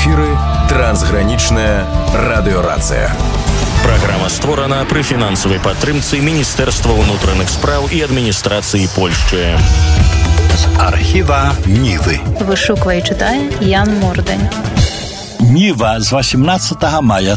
эфіры трансгранічная радыёрацыя. Праграма створана пры фінансавай падтрымцы Міністэрства ўнутраных спраў і адміністрацыі Польшчы. З архіва Нівы. Вышуквае і чытае Ян Мордань. Ніва з 18 мая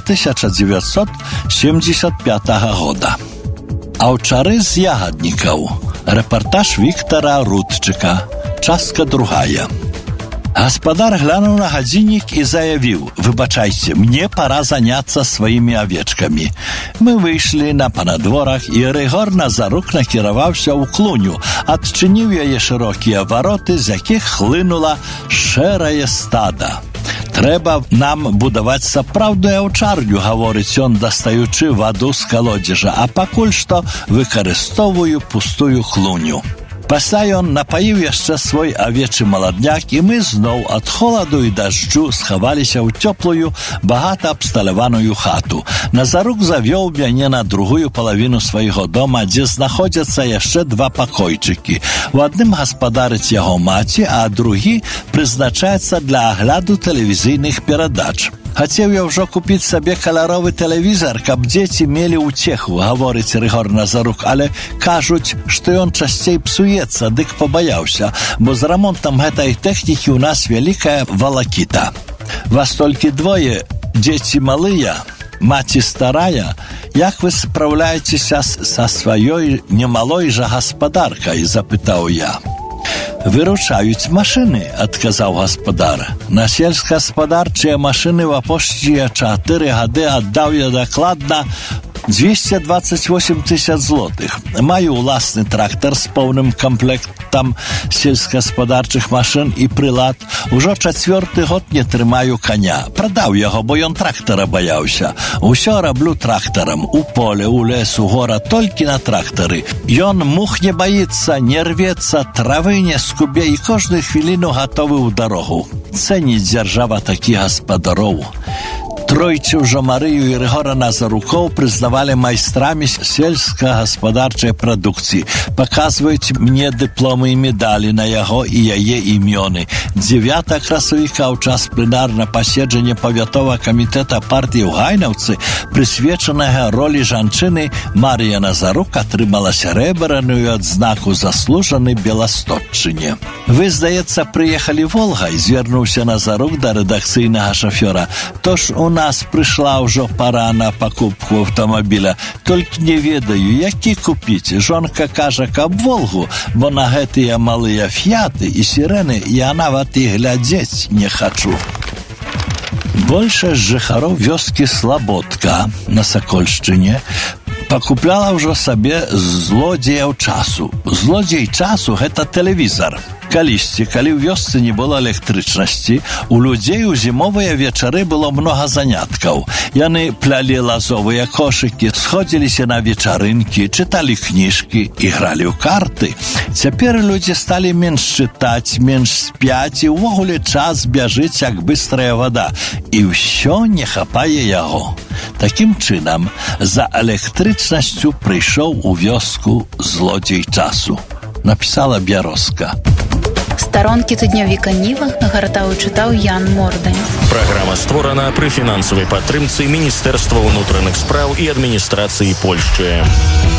1975 года. Аўчары з ягаднікаў. Рэпартаж Віктора Рудчыка. Частка другая. Гаспадар глянуў на гадзіннік і заявіў: «Выбачайце, мне пора заняться сваімі авечкамі». Мы выйшлі на панадворах, і Рыгор Назарук накіраваўся ў клуню, адчыніў яе шырокія вароты, з якіх хлынула шэрае стада. «Трэба нам будаваць сапраўдную аўчарню», гаворыць ён, дастаючы ваду з калодзежа, «а пакуль што выкарыстоўваю пустую клуню». Пасля ён напаіў яшчэ свой авечы маладняк, і мы зноў ад холаду і дажджу схаваліся ў цёплую, багата абсталяваную хату. Назарук завёў мяне на другую палавіну свайго дома, дзе знаходзяцца яшчэ два пакойчыкі. У адным гаспадарыць яго маці, а другі прызначаецца для агляду тэлевізійных перадач. «Хацеў я ўжо купіць сабе каляровы тэлевізар, каб дзеці мелі ўцеху», гаворыць Рыгор Назарук, але кажуць, што ён часцей псуецца, дык пабаяўся, бо з рамонтам гэтай тэхнікі ў нас вялікая валакіта. «Вас толькі двое, дзеці малыя, маці старая, як вы спраўляецеся са сваёй немалой жа гаспадаркай?» – запытаў я. «Выручаюць машыны», – адказаў гаспадар. «На сельскагаспадарчыя машыны в апошнія 4 гады аддаў я дакладна 228 000 злотых. Маю ўласны трактар з поўным камплектам сельскагаспадарчых машын і прылад. Ужо 4-й год не трымаю коня. Прадаў яго, бо ён трактара баяўся. Усё раблю трактарам. У поле, у лес, у гора, толькі на трактары. Ён мух не баіцца, не рвецца, травы не скубе і кожную хвіліну гатовы ў дарогу. Цэніць дзяржава такі гаспадароў». Тройчы ўжо Марыю і Рыгора Назарукоў прызнавалі майстрамі сельскагаспадарчай прадукцыі. Паказваюць мне дыпломы і медалі на яго і яе імёны. 9 красавіка ў час пленарнага паседжання павятовага камітэта партыі ў Гайнаўцы, прысвечанага ролі жанчыны, Марыя Назарук атрымала сярэбраную адзнаку «Заслужаны беластотчыне». «Вы, здаецца, прыехалі Волгай», – звярнуўся Назарук да рэдакцыйнага шафёра. «Тож у нас прыйшла ўжо пара на пакупку аўтамабіля. Толькі не ведаю, які купіць. Жонка кажа, каб Волгу, бо на гэтыя малыя фіяты і сірэны я нават і глядзець не хачу». Большасць жыхароў вёскі Слабодка на Сакольшчыне пакупляла ўжо сабе злодзеяў часу. Злодзей часу – гэта тэлевізар. Калісьці, калі ў вёсцы не было электрычнасці, у людзей у зімовыя вечары было многа заняткаў. Яны плялі лазовыя кошыкі, сходзіліся на вечарынкі, чыталі кніжкі, ігралі ў карты. Цяпер людзі сталі менш чытаць, менш спяць, і ўвогуле час бяжыць, як быстрая вада. І ўсё не хапае яго. Такім чынам, за электрычнасцю прыйшоў у вёску злодзей часу. Напісала Бярозка. Старонкі тыднёвіка Ніва нагартаў і чытаў Ян Мордань. Праграма створана пры фінансавай падтрымцы Міністэрства ўнутраных спраў і адміністрацыі Польшчы.